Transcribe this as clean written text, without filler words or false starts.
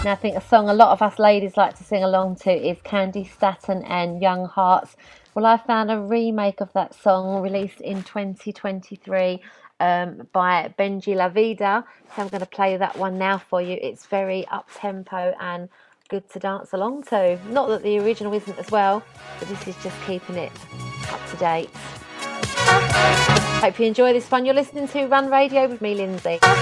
Now, I think a song a lot of us ladies like to sing along to is Candy Staton and Young Hearts. Well, I found a remake of that song released in 2023 by Benji La Vida. So I'm going to play that one now for you. It's very up-tempo and good to dance along to. Not that the original isn't as well, but this is just keeping it up to date. Hope you enjoy this one. You're listening to Run Radio with me, Lindsay.